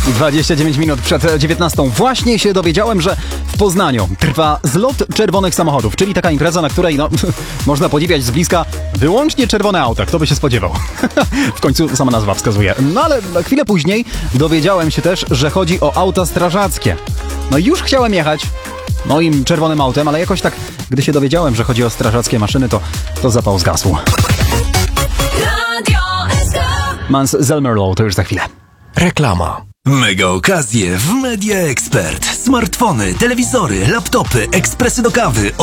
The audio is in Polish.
29 minut przed 19. Właśnie się dowiedziałem, że w Poznaniu trwa zlot czerwonych samochodów, czyli taka impreza, na której można podziwiać z bliska wyłącznie czerwone auta. Kto by się spodziewał? W końcu sama nazwa wskazuje. No ale chwilę później dowiedziałem się też, że chodzi o auta strażackie. No i już chciałem jechać moim czerwonym autem, ale jakoś tak, gdy się dowiedziałem, że chodzi o strażackie maszyny, to zapał zgasł. Mans Zelmerlow to już za chwilę. Reklama. Mega okazje w Media Expert. Smartfony, telewizory, laptopy, ekspresy do kawy